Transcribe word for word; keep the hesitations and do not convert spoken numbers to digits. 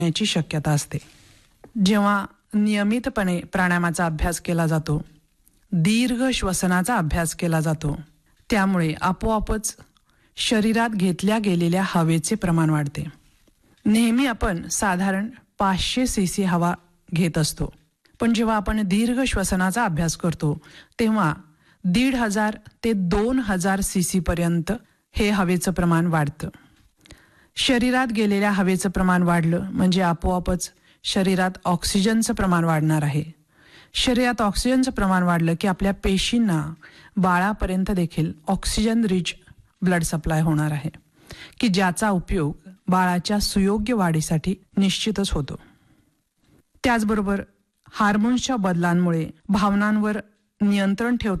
याची शक्यता असते. जेव्हा नियमितपणे प्राणायामाचा अभ्यास केला जातो, दीर्घ श्वसनाचा अभ्यास केला जातो, त्यामुळे आपोआपच शरीरात घेतल्या गेलेल्या हवेचे प्रमाण वाढते. नेहमी आपण साधारण पाचशे सी सी हवा घेत असतो, पण जेव्हा आपण दीर्घ श्वसनाचा अभ्यास करतो तेव्हा दीड हजार ते दोन हजार सी सी पर्यंत हे हवेचं प्रमाण वाढतं. शरीरात गेलेल्या हवेचं प्रमाण वाढलं म्हणजे आपोआपच शरीरात ऑक्सिजनचं प्रमाण वाढणार आहे. शरीरात ऑक्सिजनचं प्रमाण वाढलं की आपल्या पेशींना बाळापर्यंत देखील ऑक्सिजन रिच ब्लड सप्लाय होणार आहे, की ज्याचा उपयोग बाळाच्या सुयोग्य वाढीसाठी निश्चितच होतो. त्याचबरोबर हार्मोन्सच्या बदलांमुळे भावनांवर नियंत्रण ठेवता